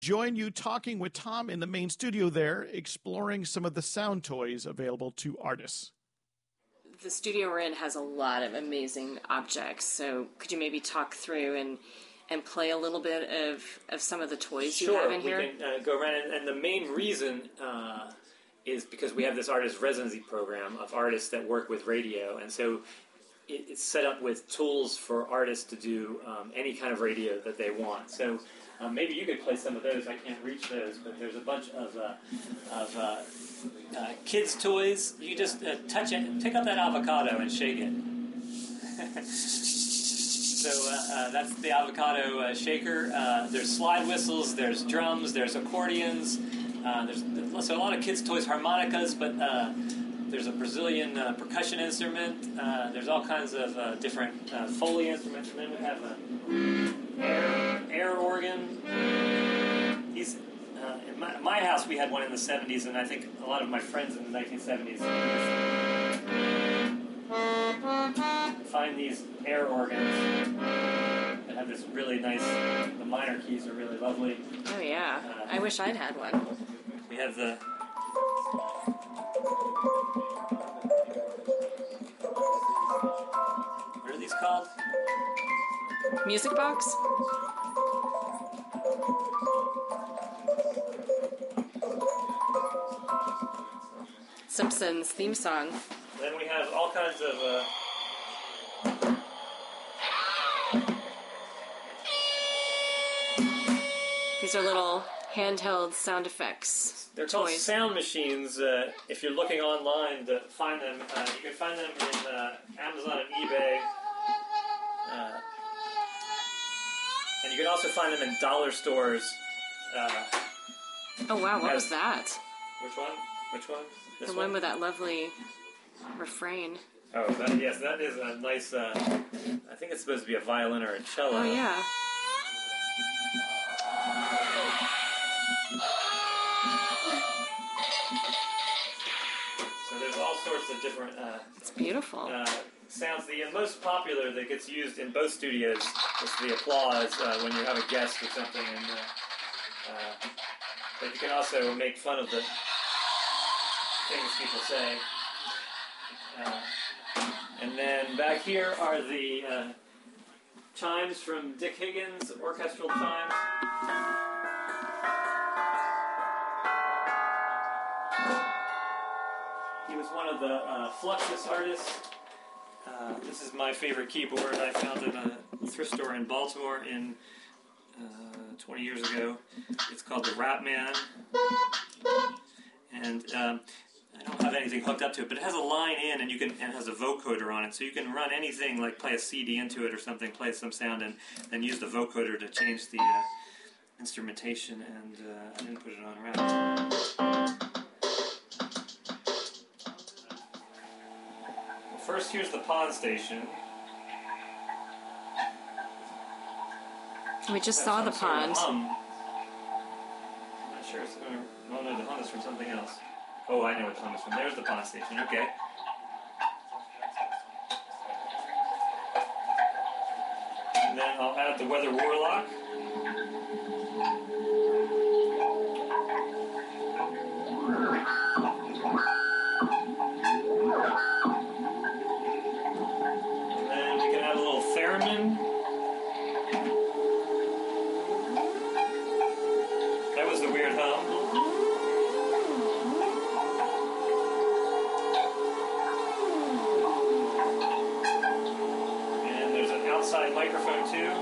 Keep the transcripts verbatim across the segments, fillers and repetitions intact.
Join you talking with Tom in the main studio there, exploring some of the sound toys available to artists. The studio we're in has a lot of amazing objects, so could you maybe talk through and and play a little bit of, of some of the toys sure, you have in here? Sure, we can uh, go around, and, and the main reason uh, is because we have this artist residency program of artists that work with radio, and so it, it's set up with tools for artists to do um, any kind of radio that they want. So um, maybe you could play some of those. I can't reach those, but there's a bunch of uh, of uh, uh, kids' toys. You just uh, touch it, pick up that avocado and shake it. So uh, uh, that's the avocado uh, shaker. Uh, there's slide whistles, there's drums, there's accordions. Uh, there's so a lot of kids' toys, harmonicas, but uh, there's a Brazilian uh, percussion instrument. Uh, there's all kinds of uh, different uh, Foley instruments, and then we have an air, air organ. These, uh, in my, my house, we had one in the seventies, and I think a lot of my friends in the nineteen seventies find these air organs that have this really nice, the minor keys are really lovely. Oh yeah, uh, I wish I'd had one. We have the what are these called? Music box? Simpsons theme song. Then we have all kinds of uh, these are little handheld sound effects. They're called toys. Sound machines. Uh, if you're looking online to find them, uh, you can find them in uh, Amazon and eBay. Uh, and you can also find them in dollar stores. Uh, oh wow, what as, was that? Which one? Which one? This the one? one with that lovely refrain. Oh, that, yes, that is a nice, uh, I think it's supposed to be a violin or a cello. Oh, yeah. So there's all sorts of different uh, it's beautiful. Uh, sounds. The most popular that gets used in both studios is the applause uh, when you have a guest or something. And, uh, uh, but you can also make fun of the things people say. Uh, and then back here are the uh, chimes from Dick Higgins, orchestral chimes. He was one of the uh, Fluxus artists. Uh, this is my favorite keyboard. I found it at a thrift store in Baltimore in uh, twenty years ago. It's called the Rat Man. And um, I don't have anything hooked up to it, but it has a line in, and you can, and it has a vocoder on it, so you can run anything, like play a C D into it or something, play some sound, and then use the vocoder to change the uh, instrumentation. And uh, I didn't put it on right. Well, first, here's the pond station. We just saw the pond. Hum. I'm not sure it's going to. Oh no, the hum is from something else. Oh, I know what the hum is from. There's the pond station. Okay. And then I'll add the Weather Warlock. And then we can add a little theremin. That was the weird hum. Outside microphone too.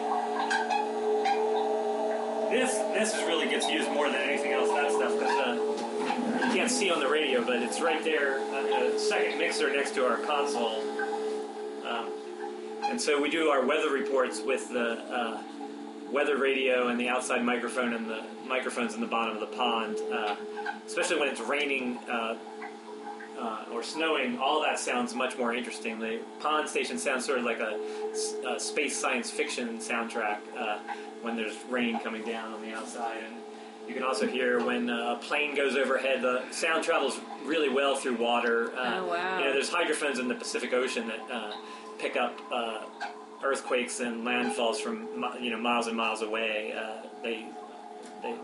This this really gets used more than anything else. That stuff because uh, you can't see on the radio, but it's right there. Uh, the second mixer next to our console. Um, and so we do our weather reports with the uh, weather radio and the outside microphone and the microphones in the bottom of the pond. Uh, especially when it's raining. Uh, Uh, or snowing, all that sounds much more interesting. The pond station sounds sort of like a, a space science fiction soundtrack uh, when there's rain coming down on the outside. And you can also hear when a plane goes overhead, the sound travels really well through water. Uh, oh, wow. You know, there's hydrophones in the Pacific Ocean that uh, pick up uh, earthquakes and landfalls from you know miles and miles away. Uh, they